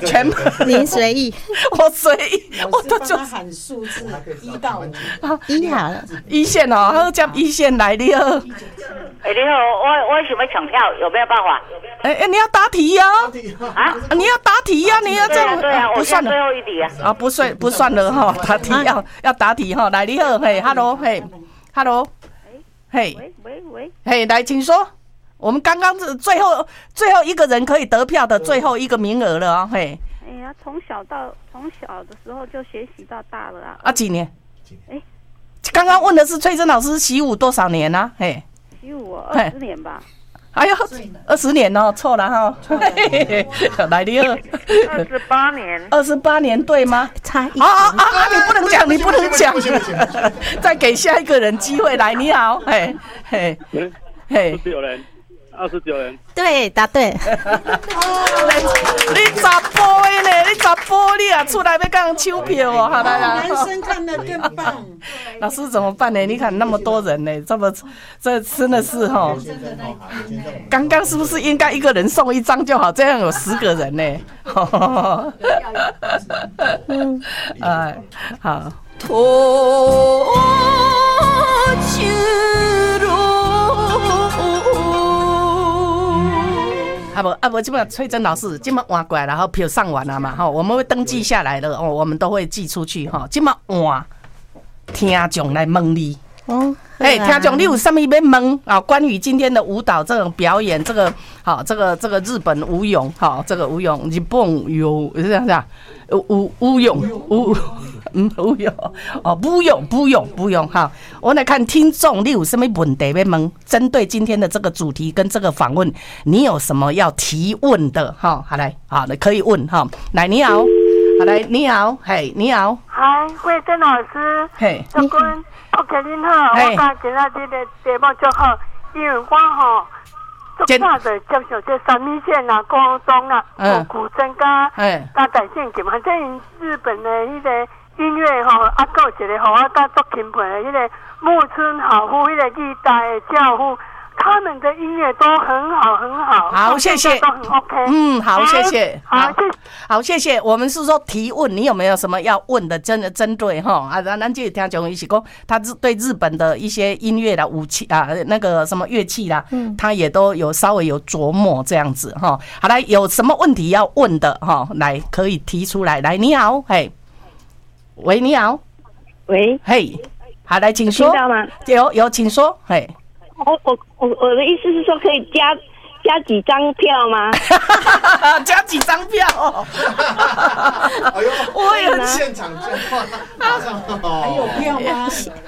全部您随意， 我随意，我都就喊数字1到5。 一好了， 一线哦，好接一线来，你好。 你好，我想要抢票，有没有办法？ 你要答题呀？ 啊， 你要答题呀？你要这样？ 对啊， 不算了， 最后一题啊。 啊，不算了哈，答题要答题哈。来，你好，嘿 ，hello， 嘿 ，hello， 嘿，嘿，来，请说。我们刚刚是最后一个人可以得票的最后一个名额了哦，嘿。 哎呀，从小的时候就学习到大了啊。 啊，几年？刚刚问的是崔真老师习武多少年啊？嘿， 习武20年吧。 哎呦，20年哦，错了哈。来，你好。 28年。 28年对吗？ 差一。 你不能讲，你不能讲。再给下一个人机会，来，你好，嘿，嘿，嘿。 29人， 对，答对。 你查甫的呢？你查甫你啊，出来要跟人抢票哦，好来啦。 男生看得更棒。 老师怎么办呢？你看那么多人呢，这真的是哈。刚刚是不是应该一个人送1张就好？这样有10个人呢。好。托起无，今麦崔真老师今麦换过来，然后票上完了嘛，哈，我们会登记下来了哦，我们都会寄出去哈。今麦换听众来问你，听众你有什么要问啊？关于今天的舞蹈这种表演，这个好，这个日本舞踊，好，这个舞踊日本有这样子啊，舞踊舞踊哦，舞踊哈。我来看听众，你有什么问题要问？针对今天的这个主题跟这个访问，你有什么要提问的？哈，好来，好的，可以问哈。来，你好，好来，你好，嘿，你好， 嗨，慧珍老师， 嘿， 祝君OK，您好，我感觉到这个节目就好，因为我吼。足早就接受这三味线啊、广东啊、古筝加大线琴，反正日本的迄个音乐吼，还有一个吼，我甲足钦佩的迄个木村好夫，迄个历代的教父，他们的音乐都很好，很好。 好，谢谢。 都很 OK。 好，谢谢。 好， 谢谢。我们是说提问，你有没有什么要问的？真的针对哈啊，咱这听众一起讲，他对日本的一些音乐啦、武器啊、那个什么乐器啦，他也都有稍微有琢磨这样子哈。好，来，有什么问题要问的哈？来，可以提出来。来，你好，嘿，喂，你好， 喂， 嘿，好，来，请说。 听到吗？ 有，请说，嘿。 我的意思是说，可以加几张票吗？ 加几张票？ 哎呦，我也现场电话， 还有票吗？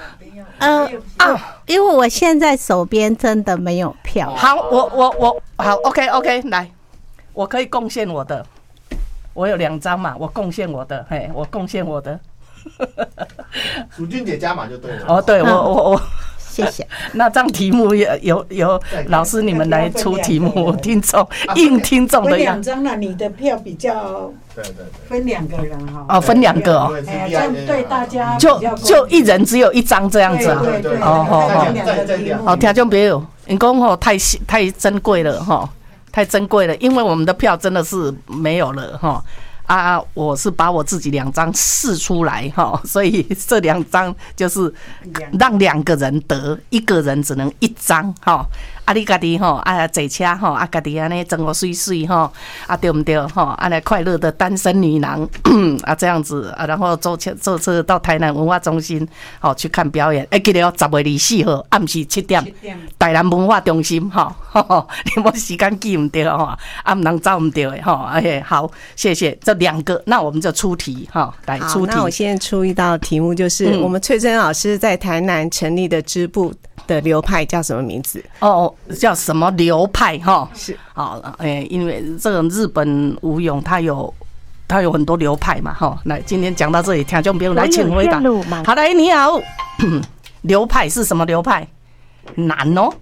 因为我现在手边真的没有票。 好，我好 ，OK， 来，我可以贡献我的，我有2张嘛，我贡献我的，嘿，我贡献我的。 淑君姐加码就对了。 哦，对我。 谢谢。 那这样题目有老师你们来出题目，听众应听众的样。 分2张了，你的票比较分2个人哈。 哦，分2个哦。 这样对大家就一人只有1张这样子啊。 对。 哦，听众朋友，你讲吼太珍贵了哈，太珍贵了，因为我们的票真的是没有了哈。我是把我自己2张试出来哈，所以这2张就是让2个人得，1个人只能1张哈。你家己吼坐车吼，家己安尼生活水水吼，对不对吼？来快乐的单身女郎这样子然后坐车到台南文化中心去看表演。记得10月24号暗时7点，台南文化中心你无时间记唔对吼，唔能走唔对的吼。好，谢谢这2个，那我们就出题来出题。 那我现在出一道题目，就是我们翠珍老师在台南成立的支部的流派叫什么名字？ 叫什么流派哈？ 是好，因为这个日本舞踊它有很多流派嘛哈。来，今天讲到这里，听众朋友来请回答。好来，你好，流派是什么流派？难哦。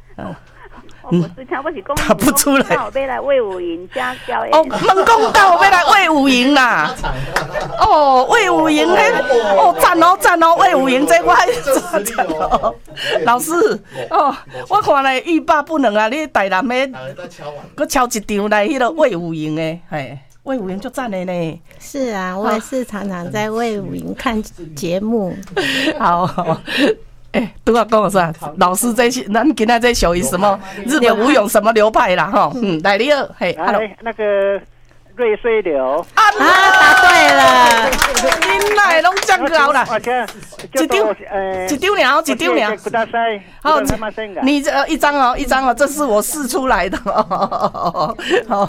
答不出来。 我要来魏武营加表演。 问讲到我要来魏武营啦。魏武营赞哦，魏武营这我赞哦。老师我看来欲罢不能啊！你台南的，搁敲一场来迄个魏武营的， 魏武营就赞了呢。 是啊，我也是常常在魏武营看节目。 好。都要跟我说，老师这些，咱今天在属于什么日本武勇什么流派啦？哈，来你好，嘿， 那个瑞穗流答对了， 恁哪会拢这样搞啦？一张鸟，好，你这一张哦，这是我试出来的哦。好。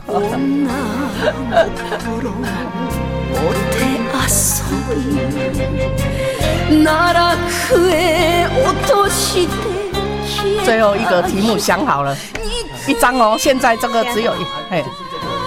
最后一个题目想好了，一张哦，现在这个只有一。